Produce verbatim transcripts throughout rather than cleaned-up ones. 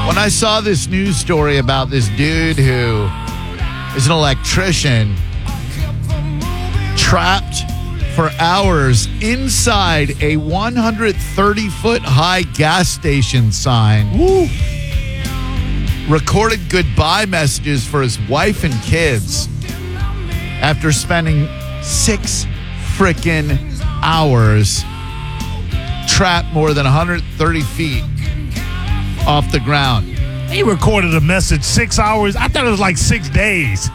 When I saw this news story about this dude who is an electrician trapped for hours inside a one hundred thirty foot high gas station sign, Woo. recorded goodbye messages for his wife and kids after spending six frickin' hours trapped more than one hundred thirty feet off the ground. He recorded a message six hours. I thought it was like six days.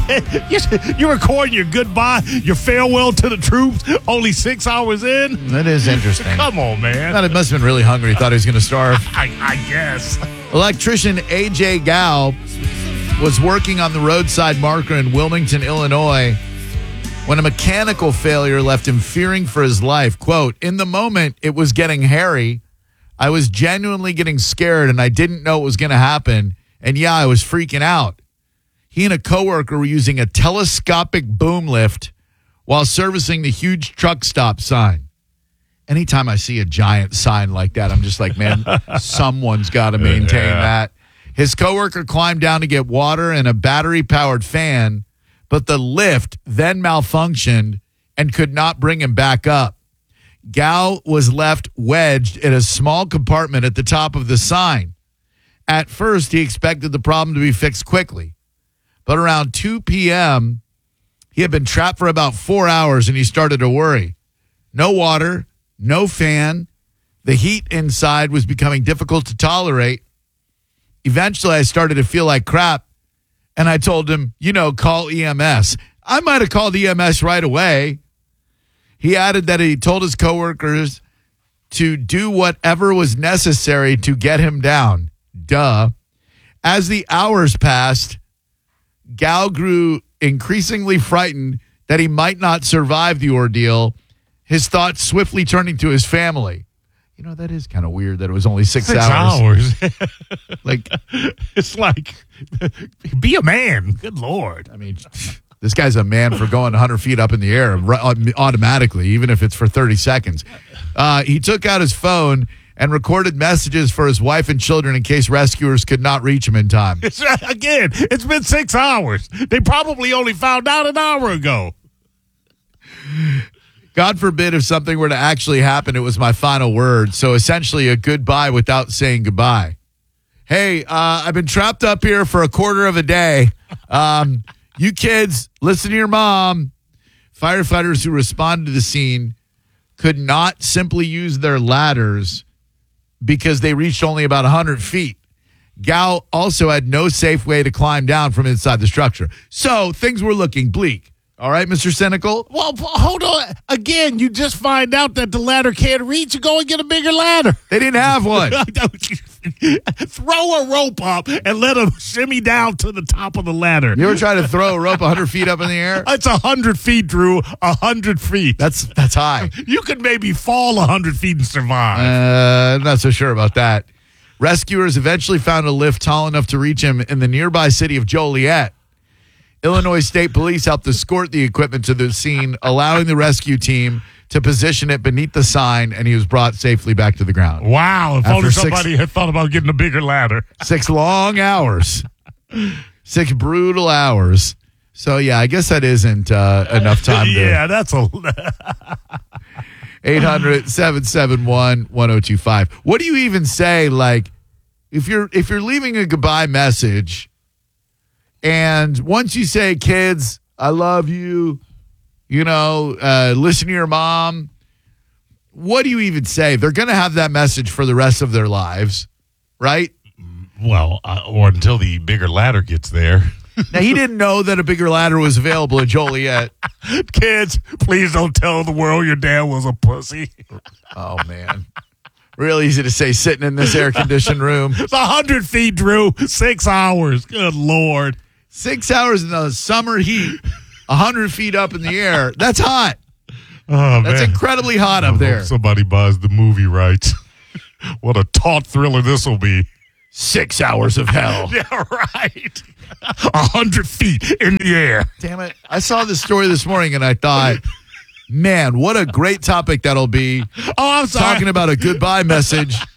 You're recording your goodbye, your farewell to the troops, only six hours in? That is interesting. Come on, man. Thought he must have been really hungry. Thought he was going to starve. I, I guess. Electrician A J Gao was working on the roadside marker in Wilmington, Illinois, when a mechanical failure left him fearing for his life. Quote, "In the moment, it was getting hairy. I was genuinely getting scared, and I didn't know what was going to happen. And yeah, I was freaking out." He and a coworker were using a telescopic boom lift while servicing the huge truck stop sign. Anytime I see a giant sign like that, I'm just like, man, someone's got to maintain Yeah. that. His coworker climbed down to get water and a battery-powered fan, but the lift then malfunctioned and could not bring him back up. Gao was left wedged in a small compartment at the top of the sign. At first, he expected the problem to be fixed quickly. But around two p.m., he had been trapped for about four hours and he started to worry. No water, no fan. The heat inside was becoming difficult to tolerate. Eventually, I started to feel like crap. And I told him, you know, call E M S. I might have called E M S right away. He added that he told his coworkers to do whatever was necessary to get him down. Duh. As the hours passed, Gao grew increasingly frightened that he might not survive the ordeal, his thoughts swiftly turning to his family. You know, that is kind of weird that it was only six, Six hours. hours. Like, It's like, be a man. Good Lord. I mean, this guy's a man for going one hundred feet up in the air automatically, even if it's for thirty seconds. Uh, he took out his phone and recorded messages for his wife and children in case rescuers could not reach him in time. It's, again, it's been six hours. They probably only found out an hour ago. God forbid if something were to actually happen, it was my final word. So essentially a goodbye without saying goodbye. Hey, uh, I've been trapped up here for a quarter of a day. Um, you kids, listen to your mom. Firefighters who responded to the scene could not simply use their ladders because they reached only about one hundred feet. Gao also had no safe way to climb down from inside the structure. So things were looking bleak. All right, Mister Cynical? Well, hold on. Again, you just find out that the ladder can't reach. You go and get a bigger ladder. They didn't have one. Throw a rope up and let them shimmy down to the top of the ladder. You ever try to throw a rope one hundred feet up in the air? It's one hundred feet, Drew. one hundred feet. That's that's high. You could maybe fall one hundred feet and survive. Uh, I'm not so sure about that. Rescuers eventually found a lift tall enough to reach him in the nearby city of Joliet. Illinois State Police helped escort the equipment to the scene, allowing the rescue team to position it beneath the sign, and he was brought safely back to the ground. Wow, if After only six- somebody had thought about getting a bigger ladder. Six long hours. Six brutal hours. So, yeah, I guess that isn't uh, enough time to... Yeah, that's a... eight hundred, seven seven one, one oh two five. What do you even say, like, if you're if you're leaving a goodbye message, and once you say, kids, I love you, you know, uh, listen to your mom, what do you even say? They're going to have that message for the rest of their lives, right? Well, uh, or until the bigger ladder gets there. Now, he didn't know that a bigger ladder was available in Joliet. Kids, please don't tell the world your dad was a pussy. Oh, man. Real easy to say sitting in this air-conditioned room. It's one hundred feet, Drew. Six hours. Good Lord. Six hours in the summer heat, one hundred feet up in the air. That's hot. Oh, That's man. incredibly hot I up hope there. somebody buys the movie rights. What a taut thriller this will be. Six hours of hell. Yeah, right. A hundred feet in the air. Damn it. I saw this story this morning and I thought, man, what a great topic that'll be. Oh, I'm sorry. Talking about a goodbye message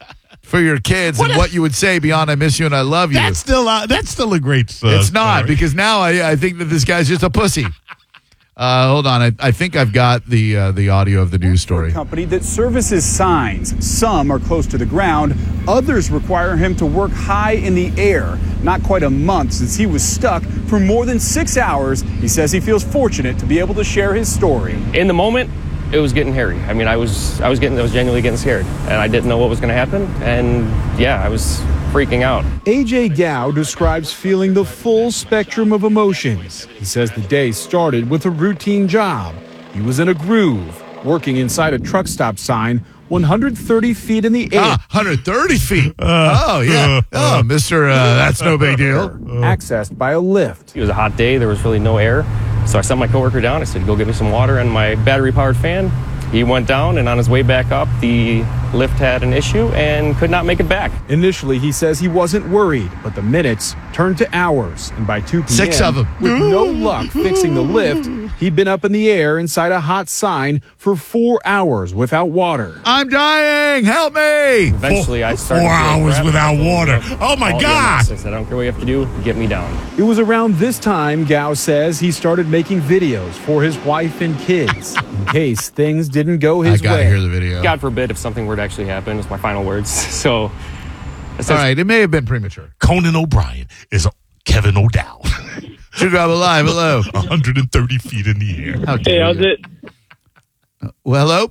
for your kids What and a- what you would say beyond I miss you and I love you. That's still uh, that's still a great uh, It's not, story. because now I, I think that this guy's just a pussy. Uh, hold on. I, I think I've got the uh, the audio of the news story. Company that services signs. Some are close to the ground. Others require him to work high in the air. Not quite a month since he was stuck for more than six hours. He says he feels fortunate to be able to share his story. In the moment, it was getting hairy. I mean, I was I was getting I was genuinely getting scared, and I didn't know what was going to happen. And yeah, I was freaking out. A J Gao describes feeling the full spectrum of emotions. He says the day started with a routine job. He was in a groove, working inside a truck stop sign one hundred thirty feet in the air. Ah, one hundred thirty feet. oh, yeah. Oh, Mister Uh, that's no big deal. Accessed by a lift. It was a hot day. There was really no air. So I sent my coworker down. I said, go get me some water and my battery-powered fan. He went down, and on his way back up, the lift had an issue and could not make it back. Initially, he says he wasn't worried, but the minutes turned to hours, and by two p.m., Six of 'em. with no luck fixing the lift, he'd been up in the air inside a hot sign for four hours without water. I'm dying. Help me. Eventually, I Four- started four feeling hours crap. without water. Oh, my All God. E M S. I said, I don't care what you have to do. Get me down. It was around this time, Gao says, he started making videos for his wife and kids in case things didn't go I his got to way. hear the video. God forbid if something were to actually happen. It's my final words. So, All right. It may have been premature. Conan O'Brien is Kevin O'Dowd. Should grab a live. Hello. one hundred thirty feet in the air. How Hey, dare how's you. it? Well, hello.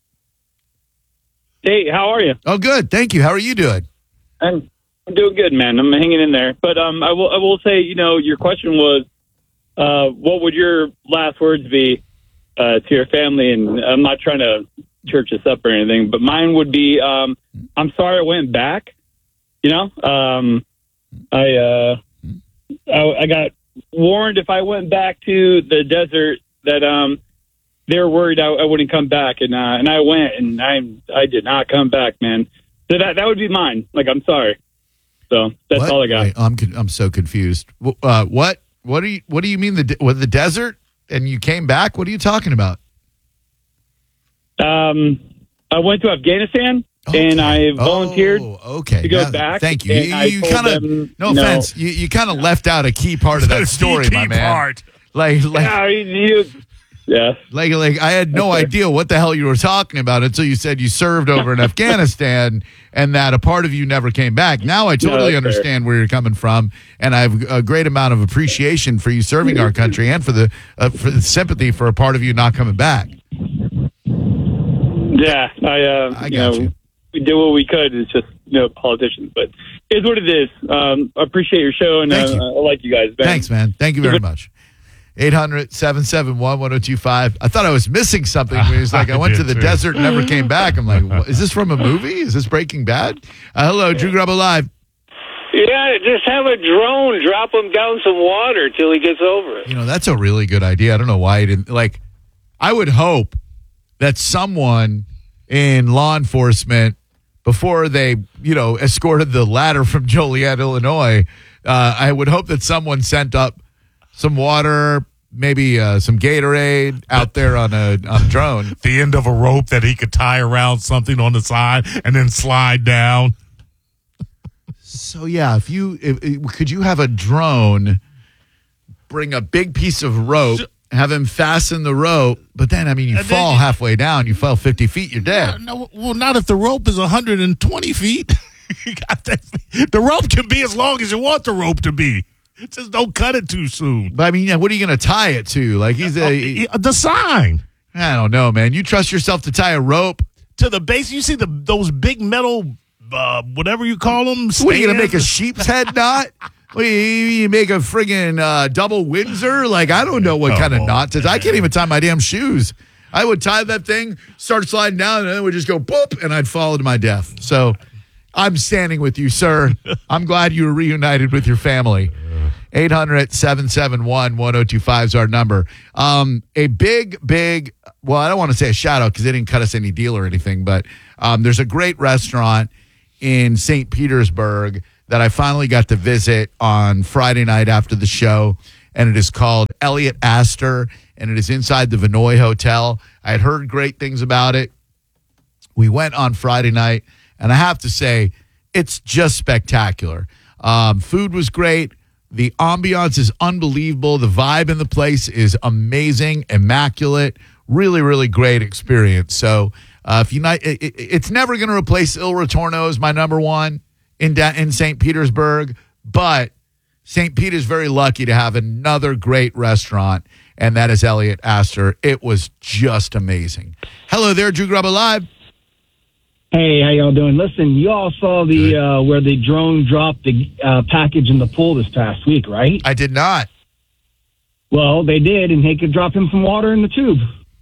Hey, how are you? Oh, good. Thank you. How are you doing? I'm, I'm doing good, man. I'm hanging in there. But um, I will I will say, you know, your question was, uh, what would your last words be uh, to your family? And I'm not trying to church this up or anything, but mine would be, um, I'm sorry I went back. You know, um, I, uh, I I got warned if I went back to the desert that um, they were worried I, I wouldn't come back, and uh, and I went, and I I did not come back, man. So that that would be mine. Like, I'm sorry. So that's What? all I got. Wait, I'm con- I'm so confused. W- Uh, what what do you what do you mean the de- with the desert and you came back? What are you talking about? Um, I went to Afghanistan, and I volunteered Oh, okay. to go Now- back. Thank you. and You, I you told kind of them, no you know, offense. You you kind of left out a key part of that That's the story, key my man. part. Like like Yeah, you, yeah. like like I had no idea what the hell you were talking about until you said you served over in Afghanistan and that a part of you never came back. Now I totally that's understand where you're coming from, and I have a great amount of appreciation for you serving our country and for the uh, for the sympathy for a part of you not coming back. Yeah, I, uh, I you got know, you. we did what we could. It's just, you know, politicians, but it's what it is. Um, I appreciate your show, and Thank uh, you. I like you guys. Man. Thanks, man. Thank you very much. eight hundred, seven seven one, one oh two five. I thought I was missing something. When he was like, I went to the did, too. desert and never came back. I'm like, what, is this from a movie? Is this Breaking Bad? Uh, hello, Drew Grubba Live. Yeah, just have a drone drop him down some water till he gets over it. You know, that's a really good idea. I don't know why he didn't. Like, I would hope that someone in law enforcement, before they, you know, escorted the ladder from Joliet, Illinois, uh, I would hope that someone sent up some water, maybe uh, some Gatorade out there on a, on a drone. The end of a rope that he could tie around something on the side and then slide down. So, yeah, if you if, if- could you have a drone bring a big piece of rope, have him fasten the rope, but then, I mean, you And then fall you- halfway down, you fell fifty feet, you're dead. No, well, not if the rope is one hundred twenty feet. You got that. The rope can be as long as you want the rope to be. Just don't cut it too soon. But I mean, yeah, what are you going to tie it to? Like he's Oh, a, yeah, the sign I don't know, man. You trust yourself to tie a rope? to the base. You see the those big metal, uh, whatever you call them. What are you going to make a stands? sheep's head knot? What, you, you make a friggin' uh, double Windsor? Like I don't know what kind of Oh, knot to. I can't even tie my damn shoes. I would tie that thing, start sliding down, and then it would just go boop, and I'd fall to my death. So I'm standing with you, sir. I'm glad you were reunited with your family. eight hundred, seven seven one, one oh two five is our number. Um, a big, big, well, I don't want to say a shout out because they didn't cut us any deal or anything, but um, there's a great restaurant in Saint Petersburg that I finally got to visit on Friday night after the show, and it is called Elliot Astor, and it is inside the Vinoy Hotel. I had heard great things about it. We went on Friday night, and I have to say, it's just spectacular. Um, food was great. The ambiance is unbelievable. The vibe in the place is amazing, immaculate, really, really great experience. So uh, if you not, it, it, it's never going to replace Il Ritorno as my number one in in Saint Petersburg, but Saint Pete is very lucky to have another great restaurant, and that is Elliot Astor. It was just amazing. Hello there, Drew Garabo Live. Hey, how y'all doing? Listen, you all saw the uh, where the drone dropped the uh, package in the pool this past week, right? I did not. Well, they did, and they could drop him some water in the tube.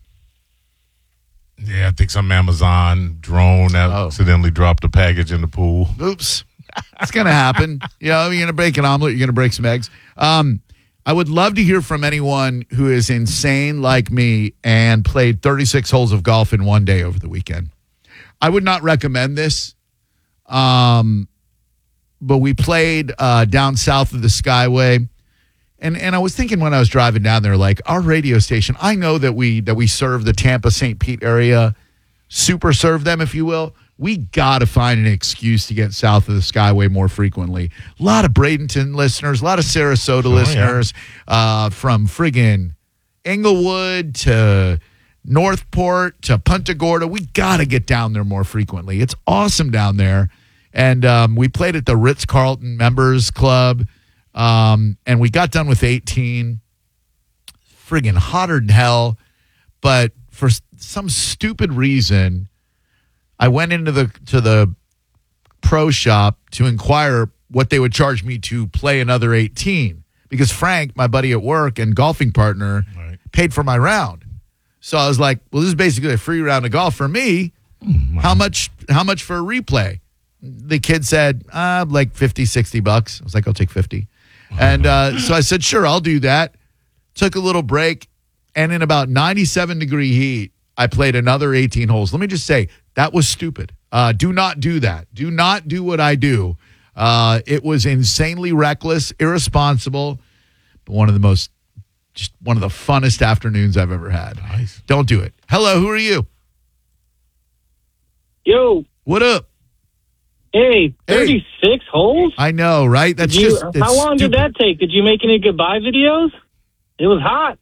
Yeah, I think some Amazon drone Oh. accidentally dropped a package in the pool. Oops. It's going to happen. You know, you're going to break an omelet, you're going to break some eggs. Um, I would love to hear from anyone who is insane like me and played thirty-six holes of golf in one day over the weekend. I would not recommend this, um, but we played uh, down south of the Skyway, and and I was thinking when I was driving down there, like our radio station. I know that we that we serve the Tampa Saint Pete area, super serve them, if you will. We got to find an excuse to get south of the Skyway more frequently. A lot of Bradenton listeners, a lot of Sarasota Sure, listeners, yeah. uh, from friggin' Englewood to Northport to Punta Gorda. We got to get down there more frequently. It's awesome down there. And um, we played at the Ritz-Carlton Members Club, um, and we got done with eighteen. Friggin' hotter than hell. But for some stupid reason, I went into the to the pro shop to inquire what they would charge me to play another eighteen, because Frank, my buddy at work and golfing partner, Right. paid for my round. So I was like, well, this is basically a free round of golf for me. How much How much for a replay? The kid said, uh, like fifty, sixty bucks. I was like, I'll take fifty. And uh, so I said, sure, I'll do that. Took a little break. And in about ninety-seven degree heat, I played another eighteen holes. Let me just say, that was stupid. Uh, do not do that. Do not do what I do. Uh, it was insanely reckless, irresponsible, but one of the most, just one of the funnest afternoons I've ever had. Nice. Don't do it. Hello, who are you? Yo, What up? hey, thirty-six holes? I know, right? That's Did you- just. it's how long stupid. did that take? Did you make any goodbye videos? It was hot.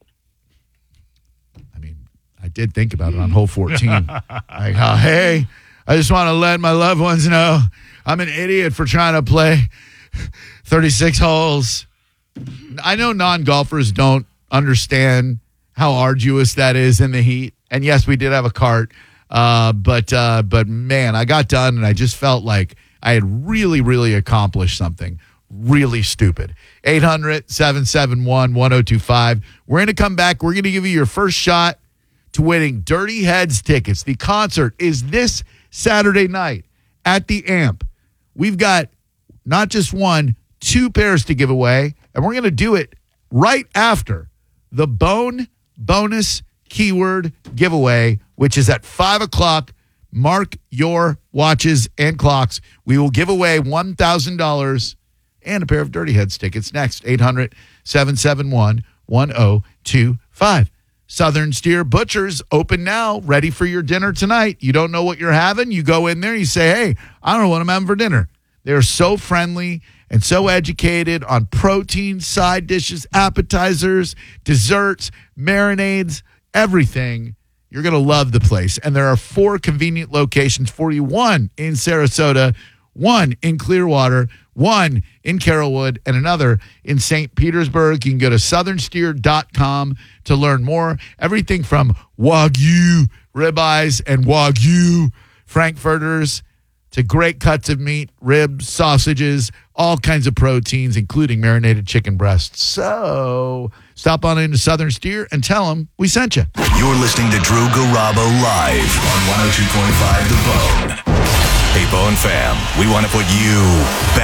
I mean, I did think about it on hole fourteen. Like, oh, hey, I just want to let my loved ones know I'm an idiot for trying to play thirty-six holes. I know non-golfers don't understand how arduous that is in the heat. And yes, we did have a cart. Uh, but, uh, but man, I got done and I just felt like I had really, really accomplished something really stupid. eight hundred, seven seven one, one oh two five. We're going to come back. We're going to give you your first shot to winning Dirty Heads tickets. The concert is this Saturday night at the Amp. We've got not just one, two pairs to give away, and we're going to do it right after the Bone Bonus Keyword Giveaway, which is at five o'clock. Mark your watches and clocks. We will give away one thousand dollars and a pair of Dirty Heads tickets next. eight hundred, seven seven one, one oh two five. Southern Steer Butchers open now, ready for your dinner tonight. You don't know what you're having? You go in there, you say, hey, I don't know what I'm having for dinner. They're so friendly and so educated on protein, side dishes, appetizers, desserts, marinades, everything. You're going to love the place. And there are four convenient locations for you. One in Sarasota, one in Clearwater, one in Carrollwood, and another in Saint Petersburg. You can go to southern steer dot com to learn more. Everything from Wagyu ribeyes and Wagyu Frankfurters to great cuts of meat, ribs, sausages, all kinds of proteins, including marinated chicken breasts. So stop on into Southern Steer and tell them we sent you. You're listening to Drew Garabo live on one oh two point five The Bone. Hey, Bone fam, we want to put you backstage.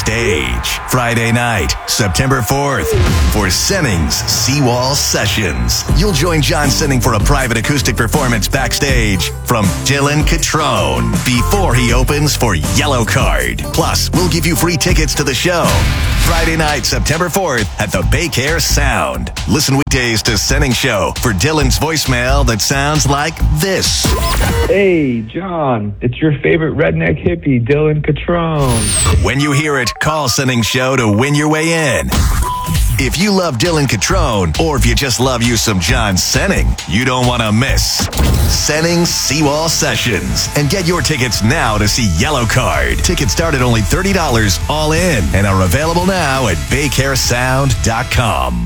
Backstage, Friday night, September fourth, for Senning's Seawall Sessions. You'll join John Senning for a private acoustic performance backstage from Dylan Catrone before he opens for Yellow Card. Plus, we'll give you free tickets to the show. Friday night, September fourth at the Baycare Sound. Listen weekdays to Senning Show for Dylan's voicemail that sounds like this. Hey, John, it's your favorite redneck hippie, Dylan Catrone. When you hear it, call Senning Show to win your way in. If you love Dylan Catrone, or if you just love you some John Senning, you don't want to miss Senning's Seawall Sessions. And get your tickets now to see Yellow Card. Tickets start at only thirty dollars all in and are available now at baycare sound dot com.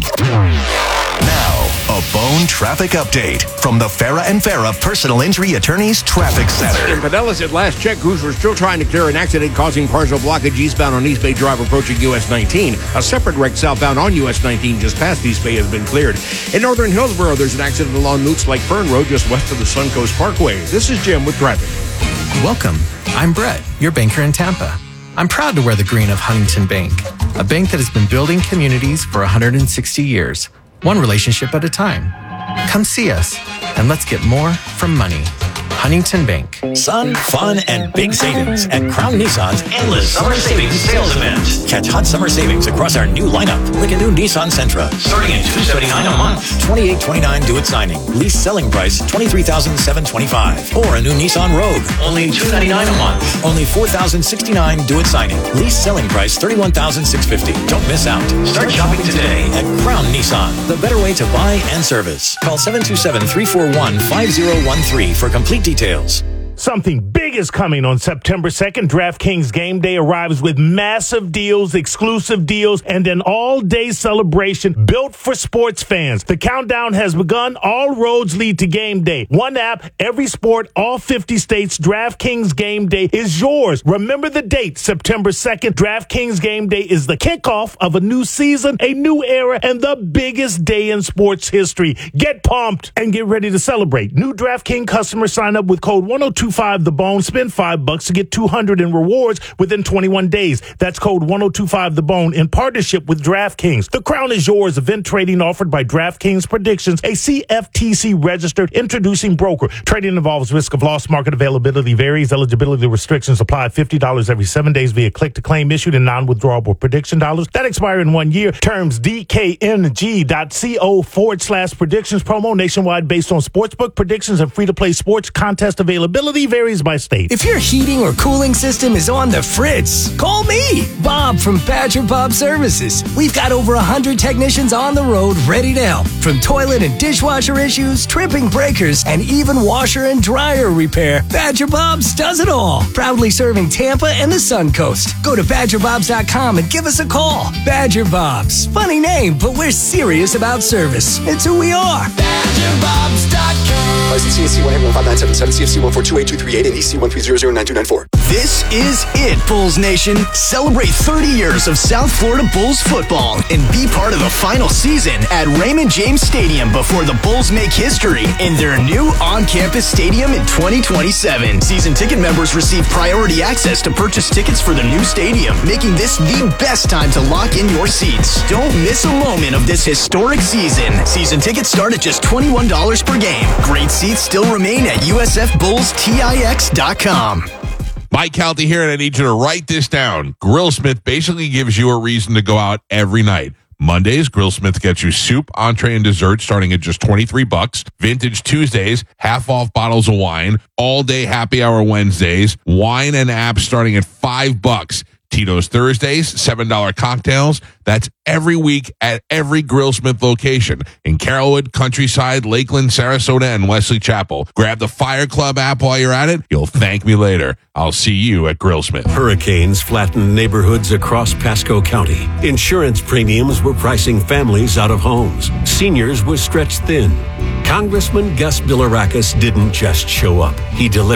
Now, a Bone traffic update from the Farah and Farah Personal Injury Attorneys Traffic Center. In Pinellas, at last check, crews were still trying to clear an accident causing partial blockage eastbound on East Bay Drive approaching U S nineteen. A separate wreck southbound on U S nineteen just past East Bay has been cleared. In northern Hillsborough, there's an accident along Newts Lake Fern Road just west of the Suncoast Parkway. This is Jim with traffic. Welcome. I'm Brett, your banker in Tampa. I'm proud to wear the green of Huntington Bank, a bank that has been building communities for one hundred sixty years. One relationship at a time. Come see us, and let's get more from money. Huntington Bank. Sun, fun, and big savings at Crown Nissan's Endless Summer Savings Sales Event. Catch hot summer savings across our new lineup, like a new Nissan Sentra, starting at two hundred seventy-nine dollars a month, twenty-eight twenty-nine due at signing. Lease selling price twenty-three thousand seven hundred twenty-five dollars. Or a new Nissan Rogue, only two hundred ninety-nine dollars a month, only four thousand sixty-nine dollars due at signing. Lease selling price thirty-one thousand six hundred fifty dollars. Don't miss out. Start shopping today at Crown Nissan, the better way to buy and service. Call seven two seven, three four one, five zero one three for complete details. Something big is coming on September second. DraftKings Game Day arrives with massive deals, exclusive deals, and an all-day celebration built for sports fans. The countdown has begun. All roads lead to Game Day. One app, every sport, all fifty states. DraftKings Game Day is yours. Remember the date, September second. DraftKings Game Day is the kickoff of a new season, a new era, and the biggest day in sports history. Get pumped and get ready to celebrate. New DraftKings customers sign up with code one oh two five the bone. Spend five bucks to get two hundred in rewards within twenty-one days. That's code one oh two five the bone in partnership with DraftKings. The crown is yours. Event trading offered by DraftKings Predictions, a C F T C registered introducing broker. Trading involves risk of loss. Market availability varies. Eligibility restrictions apply. fifty dollars every seven days via click to claim issued in non-withdrawable prediction dollars that expire in one year. Terms D K N G dot co forward slash predictions. Promo nationwide based on sportsbook predictions and free-to-play sports contest availability varies by state. If your heating or cooling system is on the fritz, call me, Bob from Badger Bob Services. We've got over one hundred technicians on the road ready to help. From toilet and dishwasher issues, tripping breakers, and even washer and dryer repair, Badger Bob's does it all. Proudly serving Tampa and the Sun Coast. Go to badger bobs dot com and give us a call. Badger Bob's. Funny name, but we're serious about service. It's who we are. badger bobs dot com. License C S C one eight one five nine seven seven, C F C one four two eight two three eight, and E C one three zero zero nine two nine four. This is it, Bulls Nation. Celebrate thirty years of South Florida Bulls football and be part of the final season at Raymond James Stadium before the Bulls make history in their new on-campus stadium in twenty twenty-seven. Season ticket members receive priority access to purchase tickets for the new stadium, making this the best time to lock in your seats. Don't miss a moment of this historic season. Season tickets start at just twenty-one dollars per game. Great seats still remain at U S F Bulls Tix dot com. Mike Calty here, and I need you to write this down. Grillsmith basically gives you a reason to go out every night. Mondays, Grillsmith gets you soup, entree, and dessert starting at just twenty-three bucks. Vintage Tuesdays, half off bottles of wine. All day happy hour Wednesdays, wine and apps starting at five bucks. Tito's Thursdays, seven dollar cocktails. That's every week at every Grillsmith location in Carrollwood, Countryside, Lakeland, Sarasota, and Wesley Chapel. Grab the Fire Club app while you're at it. You'll thank me later. I'll see you at Grillsmith. Hurricanes flattened neighborhoods across Pasco County. Insurance premiums were pricing families out of homes. Seniors were stretched thin. Congressman Gus Bilirakis didn't just show up. He delivered.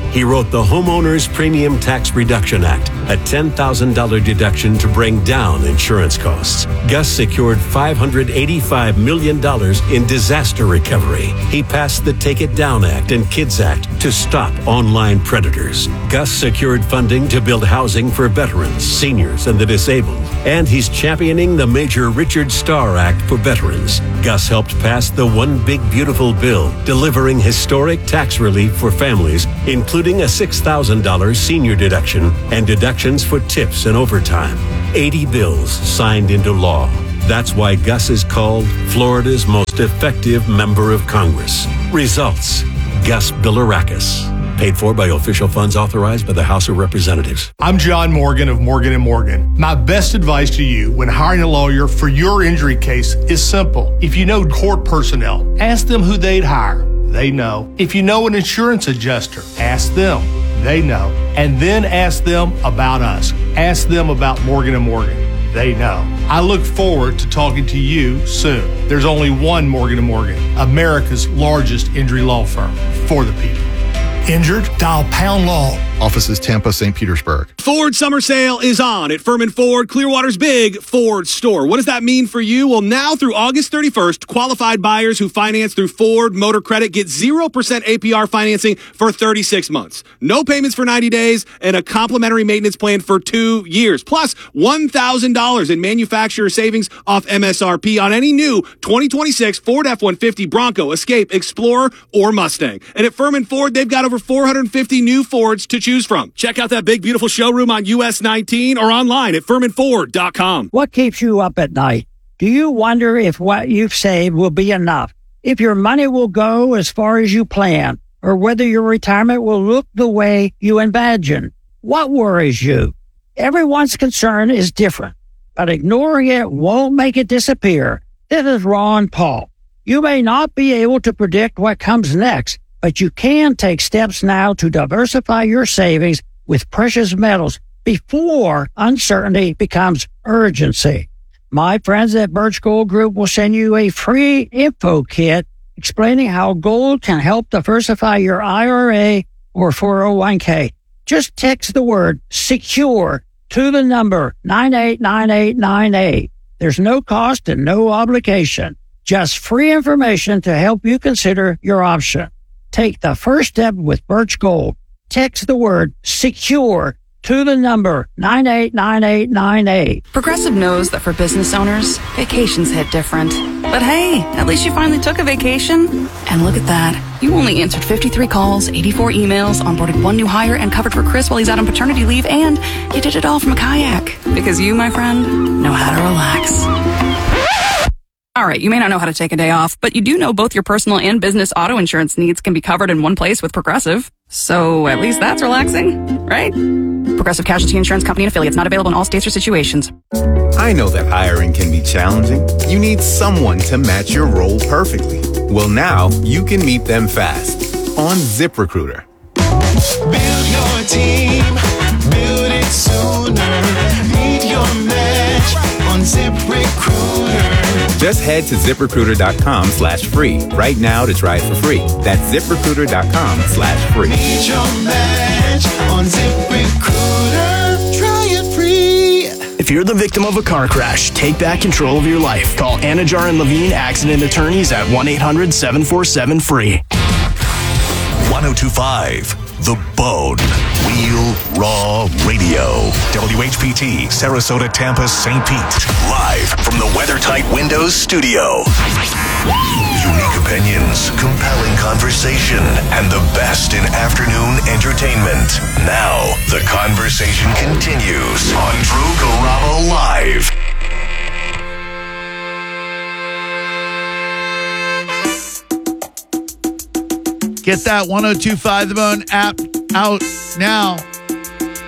He wrote the Homeowners Premium Tax Reduction Act, a ten thousand dollars deduction to bring down insurance costs. Gus secured five hundred eighty-five million dollars in disaster recovery. He passed the Take It Down Act and Kids Act to stop online predators. Gus secured funding to build housing for veterans, seniors, and the disabled. And he's championing the major Richard Starr Act for veterans. Gus helped pass the One Big Beautiful Bill, delivering historic tax relief for families, including a six thousand dollars senior deduction and deductions for tips and overtime. eighty bills signed into law. That's why Gus is called Florida's most effective member of Congress. Results: Gus Bilirakis. Paid for by official funds authorized by the House of Representatives. I'm John Morgan of Morgan and Morgan. My best advice to you when hiring a lawyer for your injury case is simple. If you know court personnel, ask them who they'd hire. They know. If you know an insurance adjuster, ask them. They know. And then ask them about us. Ask them about Morgan and Morgan. They know. I look forward to talking to you soon. There's only one Morgan and Morgan, America's largest injury law firm for the people. Injured? Dial Pound Law. Offices Tampa, Saint Petersburg. Ford Summer Sale is on at Furman Ford, Clearwater's big Ford store. What does that mean for you? Well, now through August thirty-first, qualified buyers who finance through Ford Motor Credit get zero percent A P R financing for thirty-six months. No payments for ninety days and a complimentary maintenance plan for two years. Plus, one thousand dollars in manufacturer savings off M S R P on any new twenty twenty-six Ford F one fifty, Bronco, Escape, Explorer, or Mustang. And at Furman Ford, they've got over four hundred fifty new Fords to choose from. Check out that big, beautiful showroom on U S nineteen or online at furman ford dot com. What keeps you up at night? Do you wonder if what you've saved will be enough? If your money will go as far as you plan? Or whether your retirement will look the way you imagine? What worries you? Everyone's concern is different, but ignoring it won't make it disappear. This is Ron Paul. You may not be able to predict what comes next, but you can take steps now to diversify your savings with precious metals before uncertainty becomes urgency. My friends at Birch Gold Group will send you a free info kit explaining how gold can help diversify your I R A or four oh one k. Just text the word SECURE to the number nine eight nine eight nine eight. There's no cost and no obligation. Just free information to help you consider your option. Take the first step with Birch Gold. Text the word SECURE to the number nine eight nine eight nine eight. Progressive knows that for business owners, vacations hit different. But hey, at least you finally took a vacation. And look at that. You only answered fifty-three calls, eighty-four emails, onboarded one new hire, and covered for Chris while he's out on paternity leave, and you did it all from a kayak. Because you, my friend, know how to relax. All right, you may not know how to take a day off, but you do know both your personal and business auto insurance needs can be covered in one place with Progressive. So at least that's relaxing, right? Progressive Casualty Insurance Company and affiliates, not available in all states or situations. I know that hiring can be challenging. You need someone to match your role perfectly. Well, now you can meet them fast on ZipRecruiter. Build your team, build it sooner. Meet your match on ZipRecruiter. Just head to ZipRecruiter.com slash free right now to try it for free. That's ZipRecruiter.com slash free. Meet your match on ZipRecruiter. Try it free. If you're the victim of a car crash, take back control of your life. Call Anajar and Levine Accident Attorneys at one eight hundred seven four seven free. one oh two point five The Bone. Wheel Raw Radio. W H P T, Sarasota, Tampa, Saint Pete. Live from the WeatherTight Windows studio. Unique opinions, compelling conversation, and the best in afternoon entertainment. Now, the conversation continues on Drew Garabo Live. Get that one oh two point five The Bone app out now.